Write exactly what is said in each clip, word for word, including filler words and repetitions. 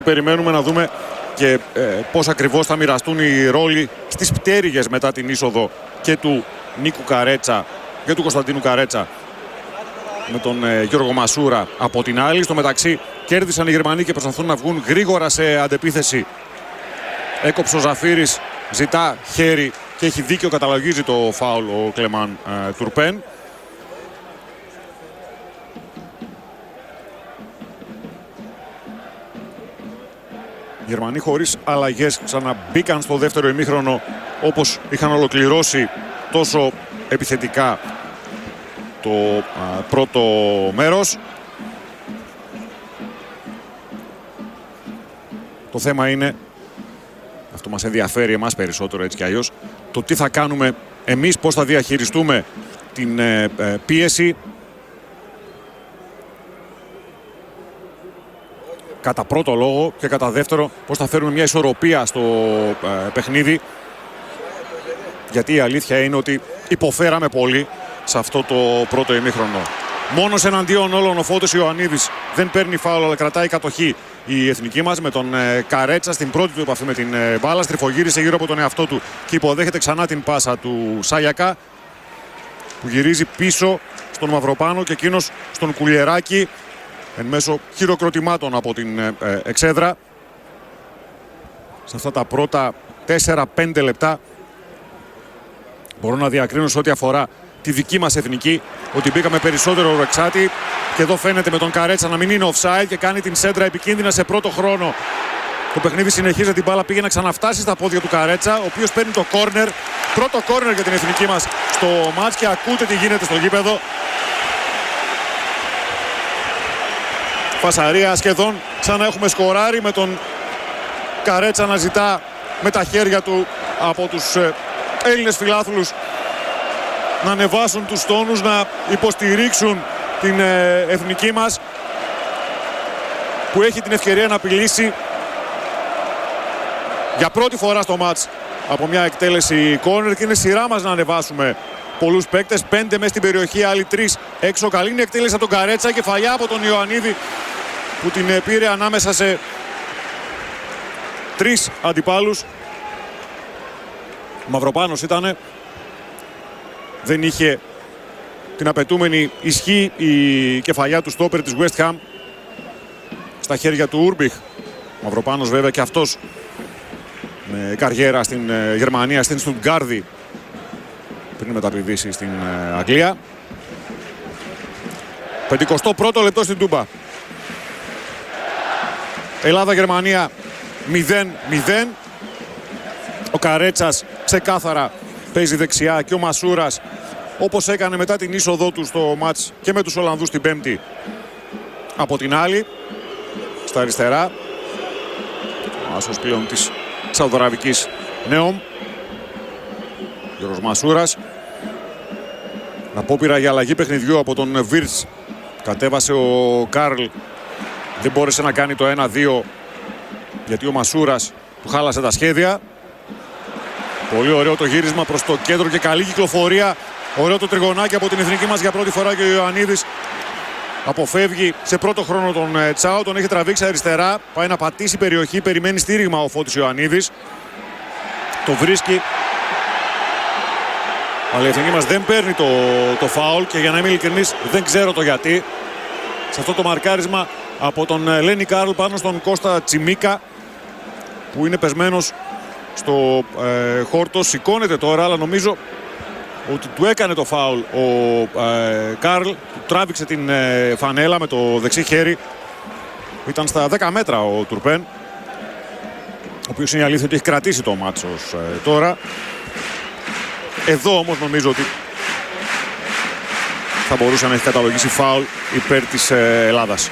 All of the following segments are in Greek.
Περιμένουμε να δούμε και ε, πώς ακριβώς θα μοιραστούν οι ρόλοι στις πτέρυγες μετά την είσοδο και του Νίκου Καρέτσα και του Κωνσταντίνου Καρέτσα με τον ε, Γιώργο Μασούρα από την άλλη. Στο μεταξύ κέρδισαν οι Γερμανοί και προσπαθούν να βγουν γρήγορα σε αντεπίθεση. Έκοψε ο Ζαφύρης, ζητά χέρι και έχει δίκιο, καταλογίζει το φάουλ ο Κλεμάν ε, Τουρπέν. Οι Γερμανοί χωρίς αλλαγές ξαναμπήκαν στο δεύτερο ημίχρονο, όπως είχαν ολοκληρώσει τόσο επιθετικά το α, πρώτο μέρος. Το θέμα είναι, αυτό μας ενδιαφέρει εμάς περισσότερο έτσι κι αλλιώς, το τι θα κάνουμε εμείς, πώς θα διαχειριστούμε την ε, ε, πίεση. Κατά πρώτο λόγο, και κατά δεύτερο πώς θα φέρουμε μια ισορροπία στο ε, παιχνίδι. Γιατί η αλήθεια είναι ότι υποφέραμε πολύ σε αυτό το πρώτο ημίχρονο. Μόνος εναντίον όλων ο Φώτης Ιωαννίδης δεν παίρνει φάουλ, αλλά κρατάει κατοχή η εθνική μας με τον ε, Καρέτσα στην πρώτη του επαφή με την ε, μπάλα. Στριφογύρισε γύρω από τον εαυτό του και υποδέχεται ξανά την πάσα του Σάγιακα, που γυρίζει πίσω στον Μαυροπάνο και εκείνος στον Κουλιεράκη εν μέσω χειροκροτημάτων από την ε, ε, εξέδρα. Σε αυτά τα πρώτα τέσσερα πέντε λεπτά μπορώ να διακρίνω σε ό,τι αφορά τη δική μας εθνική ότι μπήκαμε περισσότερο ρεξάτη, και εδώ φαίνεται με τον Καρέτσα να μην είναι offside και κάνει την σέντρα επικίνδυνα σε πρώτο χρόνο. Το παιχνίδι συνεχίζει, την μπάλα πήγε να ξαναφτάσει στα πόδια του Καρέτσα, ο οποίος παίρνει το κόρνερ, πρώτο κόρνερ για την εθνική μας στο μάτς, και ακούτε τι γίνεται στο γήπεδο. Φασαρία σχεδόν, ξανά έχουμε σκοράρει με τον Καρέτσα να ζητά με τα χέρια του από τους ε, Έλληνες φιλάθλους να ανεβάσουν τους τόνους, να υποστηρίξουν την ε, εθνική μας, που έχει την ευκαιρία να απειλήσει για πρώτη φορά στο μάτς από μια εκτέλεση κόρνερ, και είναι σειρά μας να ανεβάσουμε πολλούς παίκτες. Πέντε μέσα στην περιοχή, άλλοι τρεις έξω. Καλή είναι η εκτέλεση από τον Καρέτσα, κεφαλιά από τον Ιωαννίδη που την πήρε ανάμεσα σε τρεις αντιπάλους. Μαυροπάνος ήτανε. Δεν είχε την απαιτούμενη ισχύ η κεφαλιά του στόπερ της West Ham στα χέρια του Ούρμπιχ. Μαυροπάνος βέβαια και αυτός με καριέρα στην Γερμανία, στην Στουτγκάρδη, πριν μεταπηδήσει στην Αγγλία. πενηκοστό πρώτο λεπτό στην Τούμπα. Ελλάδα-Γερμανία μηδέν μηδέν. Ο Καρέτσας ξεκάθαρα παίζει δεξιά και ο Μασούρας, όπως έκανε μετά την είσοδό του στο μάτς και με τους Ολλανδούς την Πέμπτη, από την άλλη στα αριστερά. Ο άσος πλέον της Σαουδαραβικής Νέομ, Γιώργος Μασούρας. Απόπειρα για αλλαγή παιχνιδιού από τον Βίρτς. Κατέβασε ο Καρλ, δεν μπόρεσε να κάνει το ένα δύο γιατί ο Μασούρας του χάλασε τα σχέδια. Πολύ ωραίο το γύρισμα προς το κέντρο και καλή κυκλοφορία. Ωραίο το τριγωνάκι από την εθνική μας για πρώτη φορά, και ο Ιωαννίδης αποφεύγει σε πρώτο χρόνο τον Τσάο. Τον έχει τραβήξει αριστερά, πάει να πατήσει περιοχή, περιμένει στήριγμα ο Φώτης Ιωαννίδης. Το βρίσκει, αλλά η εθνική μας δεν παίρνει το, το φάουλ, και για να είμαι ειλικρινής δεν ξέρω το γιατί. Σε αυτό το μαρκάρισμα από τον Λένι Κάρλ πάνω στον Κώστα Τσιμίκα, που είναι πεσμένος στο ε, χόρτο, σηκώνεται τώρα, αλλά νομίζω ότι του έκανε το φάουλ ο ε, Κάρλ, του τράβηξε την ε, φανέλα με το δεξί χέρι. Ήταν στα δέκα μέτρα ο Τουρπέν, ο οποίος είναι αλήθεια ότι έχει κρατήσει το μάτσο ε, τώρα. Εδώ όμως νομίζω ότι θα μπορούσε να έχει καταλογίσει φάουλ υπέρ της ε, Ελλάδας.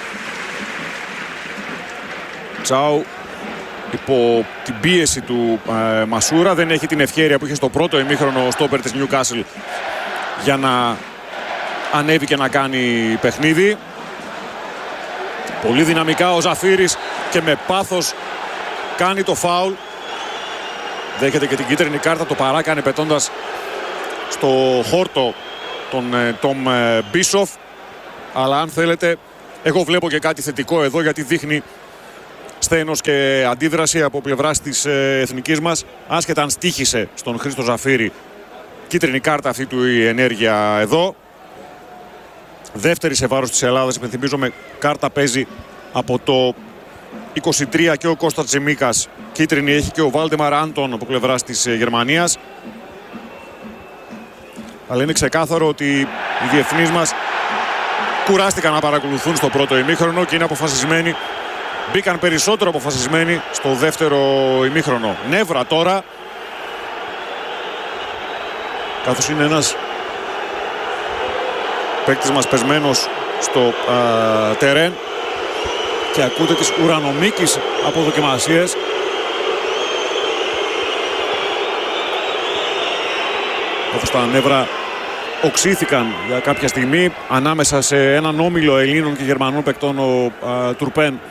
Τσάου υπό την πίεση του ε, Μασούρα, δεν έχει την ευκαιρία που είχε στο πρώτο ημίχρονο ο στόπερ της Newcastle για να ανέβει και να κάνει παιχνίδι. Πολύ δυναμικά ο Ζαφύρης και με πάθος κάνει το φάουλ. Δέχεται και την κίτρινη κάρτα, το παράκανε πετώντας στο χόρτο τον ε, Τόμ ε, Μπίσοφ. Αλλά αν θέλετε, εγώ βλέπω και κάτι θετικό εδώ, γιατί δείχνει σθένος και αντίδραση από πλευράς της εθνικής μας, άσχετα αν στοίχησε στον Χρήστο Ζαφύρη κίτρινη κάρτα αυτή του η ενέργεια εδώ. Δεύτερη σε βάρος της Ελλάδας, υπενθυμίζομαι, κάρτα παίζει από το είκοσι τρία και ο Κώστας Τσιμίκας, κίτρινη έχει και ο Βάλτεμαρ Άντον από πλευράς της Γερμανίας. Αλλά είναι ξεκάθαρο ότι οι διεθνείς μας κουράστηκαν να παρακολουθούν στο πρώτο ημίχρονο και είναι αποφασισμένοι, μπήκαν περισσότερο αποφασισμένοι στο δεύτερο ημίχρονο. Νεύρα τώρα, καθώς είναι ένας παίκτης μας πεσμένος στο α, τερέν και ακούτε τις ουρανομίκης αποδοκιμασίες. Καθώς τα νεύρα οξύθηκαν για κάποια στιγμή ανάμεσα σε έναν όμιλο Ελλήνων και Γερμανών παικτών, ο α, Τουρπέν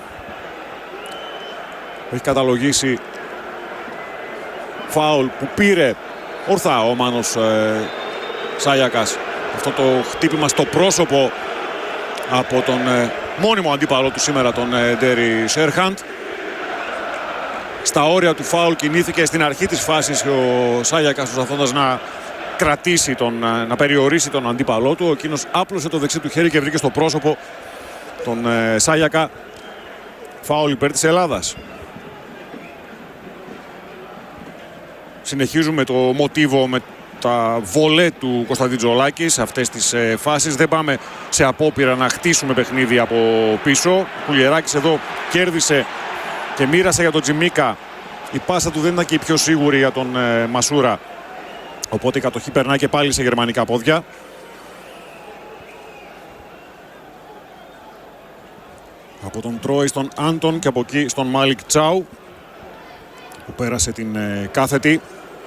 έχει καταλογίσει φάουλ που πήρε ορθά ο Μάνος ε, Σάγιακας. Αυτό το χτύπημα στο πρόσωπο από τον ε, μόνιμο αντίπαλο του σήμερα, τον ε, Ντέρι Σέρχαντ. Στα όρια του φάουλ κινήθηκε στην αρχή της φάσης ο Σάγιακας, προσπαθώντας να κρατήσει τον, να περιορίσει τον αντίπαλό του. Εκείνος άπλωσε το δεξί του χέρι και βρήκε στο πρόσωπο τον ε, Σάγιακα. Φάουλ υπέρ της Ελλάδας. Συνεχίζουμε το μοτίβο με τα βολέ του Κωνσταντιτζολάκη σε αυτές τις ε, φάσεις. Δεν πάμε σε απόπειρα να χτίσουμε παιχνίδι από πίσω. Ο Κουλιεράκης εδώ κέρδισε και μοίρασε για τον Τζιμίκα. Η πάσα του δεν ήταν και η πιο σίγουρη για τον ε, Μασούρα. Οπότε η κατοχή περνάει και πάλι σε γερμανικά πόδια. Από τον Τρόι στον Άντον και από εκεί στον Μάλικ Τσάου, που πέρασε την ε, κάθετη.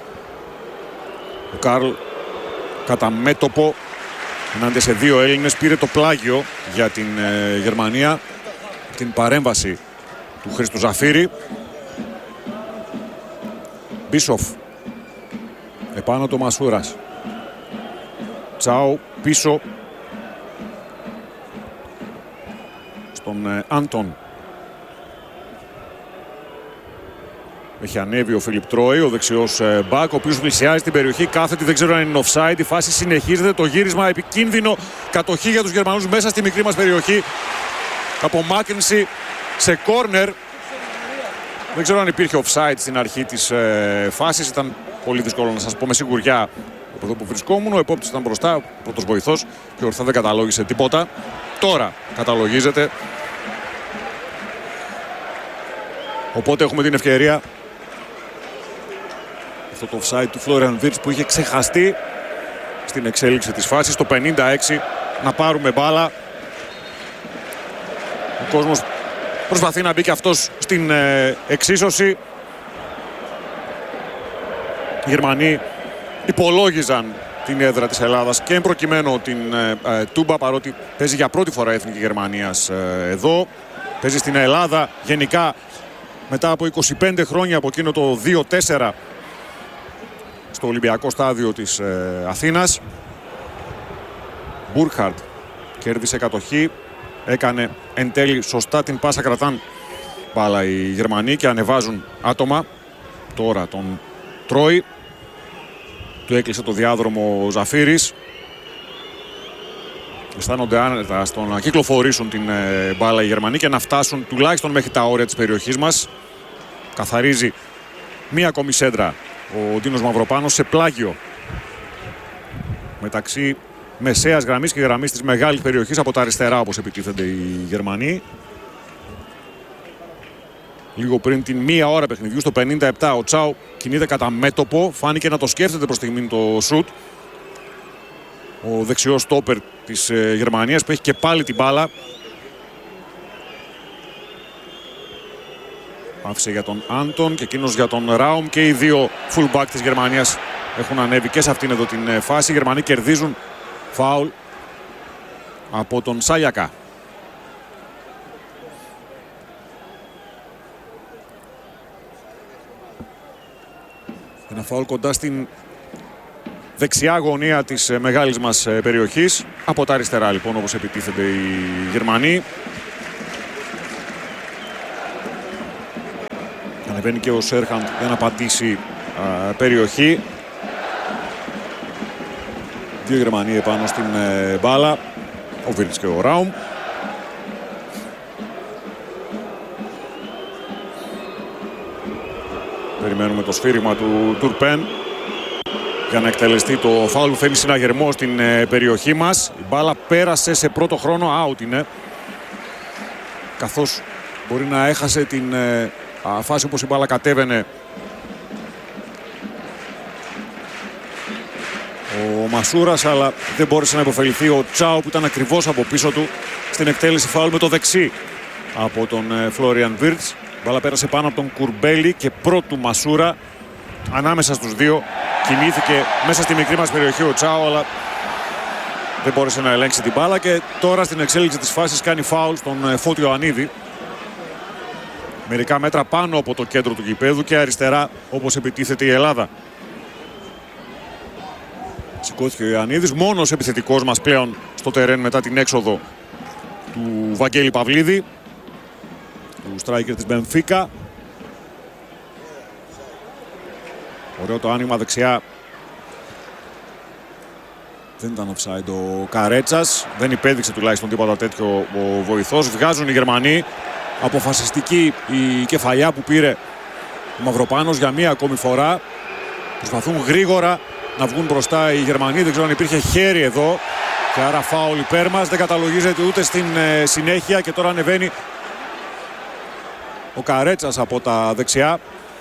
Ο Καρλ κατά μέτωπο ενάντια σε δύο Έλληνες πήρε το πλάγιο για την ε, Γερμανία, την παρέμβαση του Χρήστου Ζαφύρη. Μπίσοφ επάνω το Μασούρας. Τσάου πίσω στον ε, Άντον. Έχει ανέβει ο Φίλιπ Τρόι, ο δεξιός ε, μπακ, ο οποίος πλησιάζει την περιοχή, κάθετη, δεν ξέρω αν είναι offside. Η φάση συνεχίζεται, το γύρισμα επικίνδυνο, κατοχή για τους Γερμανούς μέσα στη μικρή μας περιοχή. Απομάκρυνση σε κόρνερ. Δεν ξέρω αν υπήρχε offside στην αρχή της ε, φάσης, ήταν πολύ δύσκολο να σας πω με σιγουριά από εδώ που βρισκόμουν. Ο επόπτης ήταν μπροστά, ο πρώτος βοηθός, και ορθά δεν καταλόγησε τίποτα. Τώρα καταλογίζεται. Οπότε έχουμε την ευκαιρία, αυτό το offside του Φλόριαν Βίρτς που είχε ξεχαστεί στην εξέλιξη της φάσης, το πενήντα έξι, να πάρουμε μπάλα. Ο κόσμος προσπαθεί να μπει και αυτός στην ε, εξίσωση. Οι Γερμανοί υπολόγιζαν την έδρα της Ελλάδας και εν προκειμένου την ε, ε, Τούμπα, παρότι παίζει για πρώτη φορά εθνική Γερμανίας ε, εδώ. Παίζει στην Ελλάδα γενικά μετά από είκοσι πέντε χρόνια από εκείνο το δύο τέσσερα στο Ολυμπιακό στάδιο της ε, Αθήνας. Μπούρχαρντ κέρδισε κατοχή, έκανε εν τέλει σωστά την πάσα, κρατάν μπάλα οι Γερμανοί και ανεβάζουν άτομα. Τώρα τον Τρόι, του έκλεισε το διάδρομο ο Ζαφύρης. Αισθάνονται άνετα στο να κυκλοφορήσουν την ε, μπάλα οι Γερμανοί και να φτάσουν τουλάχιστον μέχρι τα όρια της περιοχής μας. Καθαρίζει μία ακόμη σέντρα ο Ντίνος Μαυροπάνος σε πλάγιο μεταξύ μεσαίας γραμμής και γραμμής της μεγάλης περιοχής, από τα αριστερά όπως επιτίθενται οι Γερμανοί. Λίγο πριν την μία ώρα παιχνιδιού, στο πενήντα επτά, ο Τσάου κινείται κατά μέτωπο. Φάνηκε να το σκέφτεται προς στιγμή το σουτ. Ο δεξιός στόπερ της ε, Γερμανίας που έχει και πάλι την μπάλα. Άφησε για τον Άντον και εκείνος για τον Ράουμ, και οι δύο fullback της Γερμανίας έχουν ανέβει και σε αυτήν εδώ την ε, φάση. Οι Γερμανοί κερδίζουν φάουλ από τον Σάγιακα. Ένα φάουλ κοντά στην δεξιά γωνία της μεγάλης μας περιοχής. Από τα αριστερά λοιπόν, όπως επιτίθενται οι Γερμανοί. Ανεβαίνει και ο Σέρχαντ για να πατήσει α, περιοχή. Δύο Γερμανοί επάνω στην ε, μπάλα. Ο Βίρτς και ο Ράουμ. Περιμένουμε το σφύριγμα του Τουρπέν για να εκτελεστεί το φάουλ που φέρνει συναγερμό στην ε, περιοχή μας. Η μπάλα πέρασε σε πρώτο χρόνο, out είναι. Καθώς μπορεί να έχασε την ε, α, φάση όπως η μπάλα κατέβαινε ο Μασούρας, αλλά δεν μπόρεσε να υποφεληθεί ο Τσάου που ήταν ακριβώς από πίσω του στην εκτέλεση φάουλ με το δεξί από τον ε, Φλόριαν Βίρτς. Η μπάλα πέρασε πάνω από τον Κουρμπέλη και πρώτου Μασούρα. Ανάμεσα στους δύο κινήθηκε μέσα στη μικρή μας περιοχή ο Τσάου, αλλά δεν μπόρεσε να ελέγξει την μπάλα και τώρα στην εξέλιξη της φάσης κάνει φάουλ στον Φώτιο Ιωαννίδη. Μερικά μέτρα πάνω από το κέντρο του γηπέδου και αριστερά όπως επιτίθεται η Ελλάδα. Σηκώθηκε ο Ιωαννίδης, μόνος επιθετικός μας πλέον στο τερέν μετά την έξοδο του Βαγγέλη Παυλίδη, του στράικερ της Μπενφίκα. Ωραίο το άνοιγμα δεξιά. Δεν ήταν offside ο Καρέτσας. Δεν υπέδειξε τουλάχιστον τίποτα τέτοιο ο βοηθός. Βγάζουν οι Γερμανοί. Αποφασιστική η κεφαλιά που πήρε ο Μαυροπάνος για μία ακόμη φορά. Προσπαθούν γρήγορα να βγουν μπροστά οι Γερμανοί. Δεν ξέρω αν υπήρχε χέρι εδώ. Και άρα φάουλ υπέρ μας. Δεν καταλογίζεται ούτε στην ε, συνέχεια. Και τώρα ανεβαίνει ο Καρέτσας από τα δεξιά.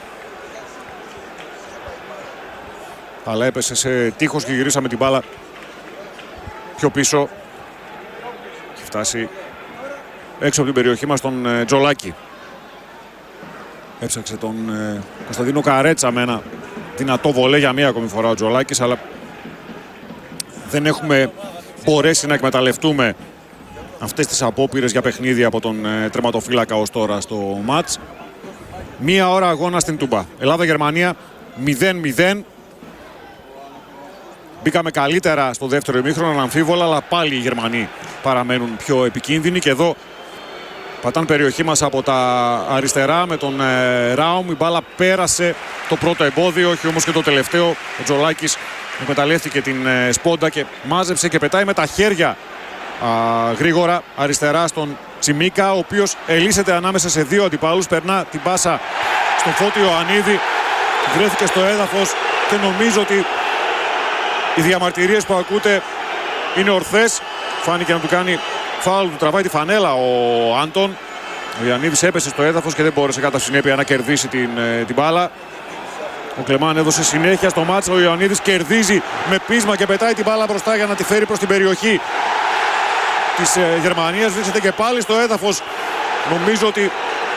Αλλά έπεσε σε τείχος και γυρίσαμε την μπάλα πιο πίσω. Έχει φτάσει έξω από την περιοχή μας τον ε, Τζολάκη. Έψαξε τον ε, Κωνσταντίνο Καρέτσα με ένα δυνατό βολέ για μία ακόμη φορά ο Τζολάκης, αλλά δεν έχουμε μπορέσει να εκμεταλλευτούμε αυτές τις απόπειρες για παιχνίδι από τον ε, τερματοφύλακα ως τώρα στο μάτς. Μία ώρα αγώνα στην Τούμπα. Ελλάδα-Γερμανία μηδέν μηδέν. Μπήκαμε καλύτερα στο δεύτερο ημίχρονο, αναμφίβολα, αλλά πάλι οι Γερμανοί παραμένουν πιο επικίνδυνοι. Και εδώ πατάν περιοχή μας από τα αριστερά με τον ε, Ράουμ. Η μπάλα πέρασε το πρώτο εμπόδιο, όχι όμως και το τελευταίο. Ο Τζολάκης εκμεταλλεύτηκε την ε, σπόντα και μάζεψε και πετάει με τα χέρια α, γρήγορα αριστερά στον Τσιμίκα, ο οποίος ελύσσεται ανάμεσα σε δύο αντιπάλους. Περνά την πάσα στον Φώτιο Ιωαννίδη, βρέθηκε στο έδαφος και νομίζω ότι οι διαμαρτυρίες που ακούτε είναι ορθές. Φάνηκε να του κάνει φάουλ, του τραβάει τη φανέλα ο Άντων. Ο Ιωαννίδης έπεσε στο έδαφος και δεν μπόρεσε κατά συνέπεια να κερδίσει την, την μπάλα. Ο Κλεμάν έδωσε συνέχεια στο μάτς. Ο Ιωαννίδης κερδίζει με πείσμα και πετάει την μπάλα μπροστά για να τη φέρει προς την περιοχή της ε, Γερμανίας. Βρίσκεται και πάλι στο έδαφος. Νομίζω ότι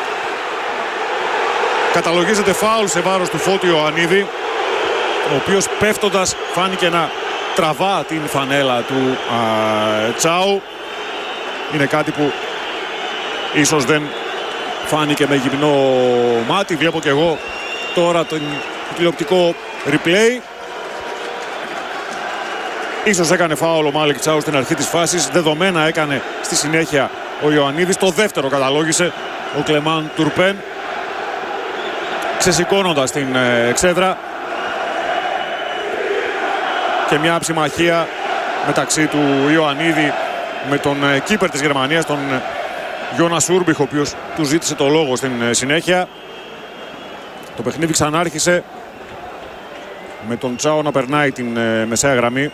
καταλογίζεται φάουλ σε βάρος του Φώτιου Ιωαννίδη, ο οποίος πέφτοντας φάνηκε να τραβά την φανέλα του α, Τσάου. Είναι κάτι που ίσως δεν φάνηκε με γυμνό μάτι. Βλέπω και εγώ τώρα το τηλεοπτικό replay. Ίσως έκανε φάουλ ο Μάλικ Τσάου στην αρχή της φάσης. Δεδομένα έκανε στη συνέχεια ο Ιωαννίδης. Το δεύτερο καταλόγησε ο Κλεμάν Τουρπέν, ξεσηκώνοντας την ε, εξέδρα. Και μια ψημαχία μεταξύ του Ιωαννίδη με τον κύπερ της Γερμανίας, τον Γιώνας Ούρμπιχ, ο οποίος του ζήτησε το λόγο στην συνέχεια. Το παιχνίδι ξανάρχισε με τον Τσάο να περνάει την μεσαία γραμμή,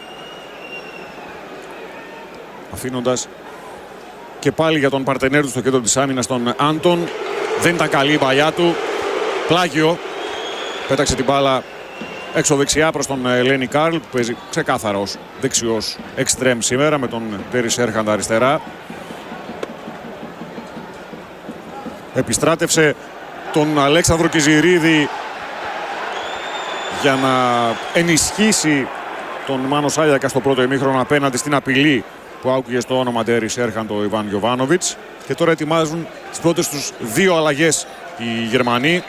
αφήνοντας και πάλι για τον παρτενέρ του στο κέντρο της άμυνας τον Άντων. Δεν ήταν καλή η παλιά του. Πλάγιο. Πέταξε την μπάλα έξω δεξιά προς τον Λένι Κάρλ, που παίζει ξεκάθαρα ως δεξιός εξτρέμ σήμερα, με τον Τέρι Σέρχαντ αριστερά. Επιστράτευσε τον Αλέξανδρο Κιζηρίδη για να ενισχύσει τον Μάνο Σάλιακα στο πρώτο ημίχρονο απέναντι στην απειλή που άκουγε στο όνομα Τέρι Σέρχαντ ο Ιβάν Γιοβάνοβιτς. Και τώρα ετοιμάζουν τις πρώτες τους δύο αλλαγές οι Γερμανοί.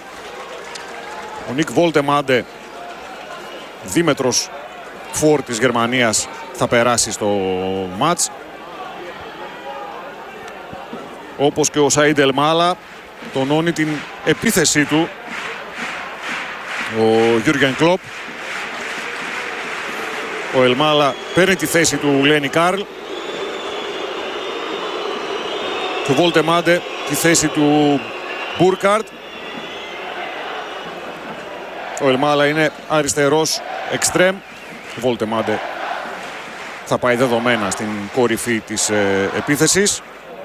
Ο Νίκ Βόλτεμάντε, δίμετρος φορ της Γερμανίας, θα περάσει στο μάτς, όπως και ο Σαΐντ Ελμάλα, τονώνει την επίθεσή του ο Γιούργεν Κλοπ. Ο Ελμάλα παίρνει τη θέση του Λένι Καρλ και ο Βόλτεμάντε τη θέση του Μπούρκαρτ. Ο Ελμάλα είναι αριστερός εξτρέμ. Ο Βόλτεμάντε θα πάει δεδομένα στην κορυφή της ε, επίθεσης.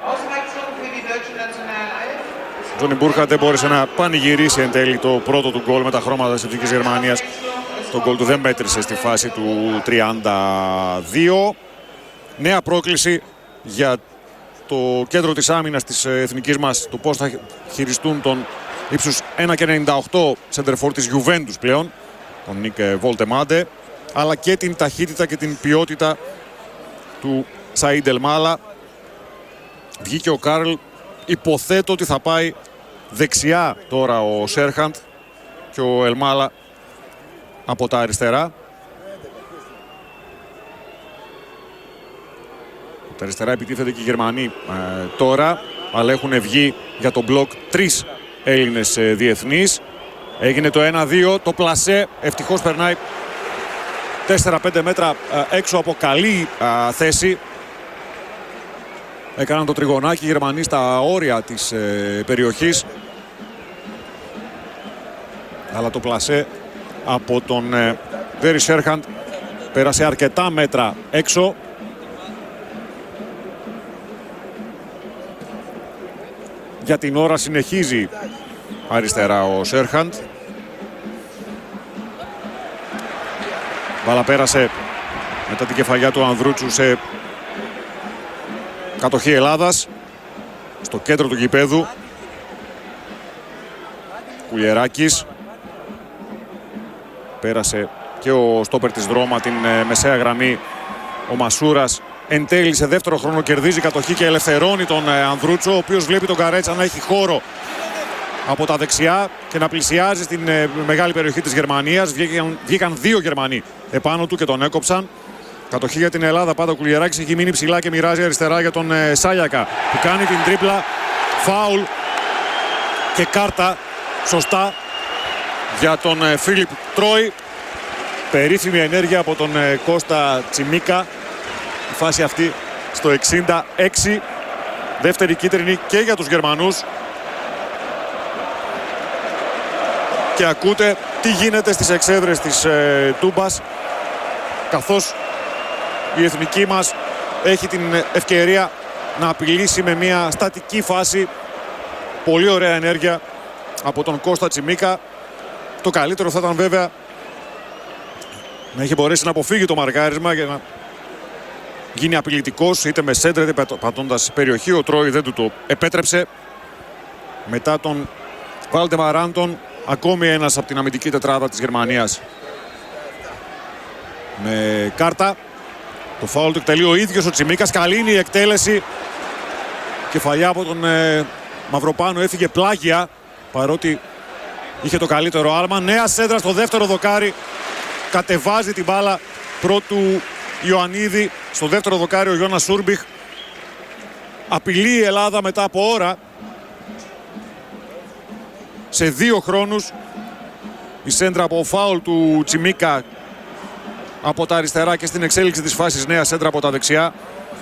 Ο Τζόνι Μπούρκαρτ δεν μπόρεσε να πανηγυρίσει εν τέλει το πρώτο του γκολ με τα χρώματα της Εθνικής Γερμανίας. Το γκολ του δεν μέτρησε στη φάση του τριάντα δύο. Νέα πρόκληση για το κέντρο της άμυνας της εθνικής μας, το πώς θα χειριστούν τον ύψους ένα κόμμα ενενήντα οκτώ σεντερφόρ της Juventus πλέον, τον Νίκ Βόλτεμάντε, αλλά και την ταχύτητα και την ποιότητα του Σαΐντ Ελμάλα. Βγήκε ο Καρλ, υποθέτω ότι θα πάει δεξιά τώρα ο Σέρχαντ και ο Ελμάλα από τα αριστερά. Από τα αριστερά επιτίθεται και οι Γερμανοί ε, τώρα, αλλά έχουν βγει για τον μπλοκ τρεις Έλληνες ε, διεθνείς. Έγινε το ένα δύο, το πλασέ ευτυχώς περνάει τέσσερα πέντε μέτρα ε, έξω από καλή ε, θέση. Έκαναν το τριγωνάκι οι Γερμανοί στα όρια της ε, περιοχής, αλλά το πλασέ από τον ε, Βέρι Σέρχαντ πέρασε αρκετά μέτρα έξω. Για την ώρα συνεχίζει αριστερά ο Σέρχαντ. Μπάλα πέρασε μετά την κεφαλιά του Ανδρούτσου σε κατοχή Ελλάδας, στο κέντρο του γηπέδου. Κουλιεράκης. Πέρασε και ο στόπερ της Δρώμα την ε, μεσαία γραμμή. Ο Μασούρας εν τέλει σε δεύτερο χρόνο κερδίζει κατοχή και ελευθερώνει τον ε, Ανδρούτσο, ο οποίος βλέπει τον Καρέτσα να έχει χώρο από τα δεξιά και να πλησιάζει στην ε, μεγάλη περιοχή της Γερμανίας. Βγήκαν, βγήκαν δύο Γερμανοί επάνω του και τον έκοψαν. Κατοχή για την Ελλάδα, πάντα ο Κουλιεράκης έχει μείνει ψηλά και μοιράζει αριστερά για τον ε, Σάλιακα, που κάνει την τρίπλα. Φάουλ και κάρτα σωστά για τον ε, Φίλιπ Τρόι. Περίφημη ενέργεια από τον ε, Κώστα Τσιμίκα. Η φάση αυτή στο εξήντα έξι. Δεύτερη κίτρινη και για τους Γερμανούς. Και ακούτε τι γίνεται στις εξέδρες της ε, Τούμπας, καθώς η εθνική μας έχει την ευκαιρία να απειλήσει με μια στατική φάση. Πολύ ωραία ενέργεια από τον Κώστα Τσιμίκα. Το καλύτερο θα ήταν βέβαια να έχει μπορέσει να αποφύγει το μαρκάρισμα για να γίνει απειλητικός, είτε με σέντρα είτε πατώντας περιοχή. Ο Τρόι δεν του το επέτρεψε. Μετά τον Βάλτεμαρ Άντον, ακόμη ένας από την αμυντική τετράδα της Γερμανίας με κάρτα. Το φάουλ του εκτελεί ο ίδιος ο Τσιμίκας. Καλή είναι η εκτέλεση. Κεφαλιά από τον ε, Μαυροπάνο έφυγε πλάγια, παρότι είχε το καλύτερο άλμα. Νέα σέντρα στο δεύτερο δοκάρι. Κατεβάζει την μπάλα πρώτου Ιωαννίδη. Στο δεύτερο δοκάρι ο Γιώνας Σούρμπιχ. Απειλεί η Ελλάδα μετά από ώρα. Σε δύο χρόνους η σέντρα από φάουλ του Τσιμίκα από τα αριστερά και στην εξέλιξη της φάσης νέα σέντρα από τα δεξιά.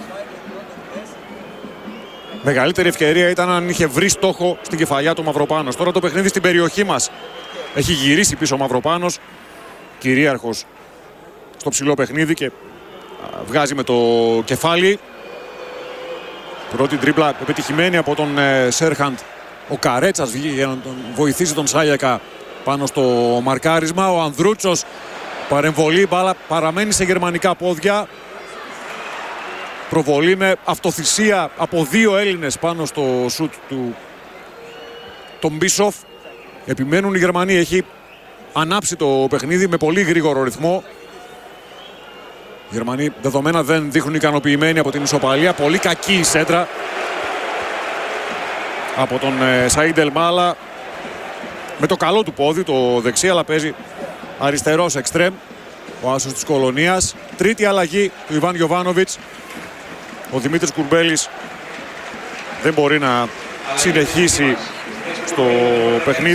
Μεγαλύτερη ευκαιρία ήταν αν είχε βρει στόχο στην κεφαλιά του Μαυροπάνος. Τώρα το παιχνίδι στην περιοχή μας. Έχει γυρίσει πίσω ο Μαυροπάνος, κυρίαρχος στο ψηλό παιχνίδι, και βγάζει με το κεφάλι. Πρώτη τρίπλα επιτυχημένη από τον ε, Σέρχαντ. Ο Καρέτσας βγήκε για να τον βοηθήσει τον Σάλιακα πάνω στο μαρκάρισμα. Ο Ανδρούτσος, παρεμβολή, μπάλα παραμένει σε γερμανικά πόδια. Προβολή με αυτοθυσία από δύο Έλληνες πάνω στο σουτ του τον Μπίσοφ. Επιμένουν οι Γερμανοί, έχει ανάψει το παιχνίδι με πολύ γρήγορο ρυθμό. Οι Γερμανοί δεδομένα δεν δείχνουν ικανοποιημένοι από την ισοπαλία. Πολύ κακή η σέντρα από τον Σαΐντ Ελμάλα με το καλό του πόδι, το δεξί, αλλά παίζει αριστερός εξτρέμ ο άσος της Κολονίας. Τρίτη αλλαγή του Ιβάν Γιοβάνοβιτς. Ο Δημήτρης Κουρμπέλης δεν μπορεί να συνεχίσει στο παιχνίδι.